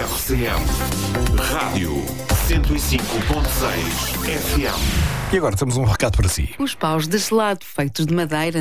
RCM. Rádio 105.6 FM. E agora temos um recado para si. Os paus de gelado feitos de madeira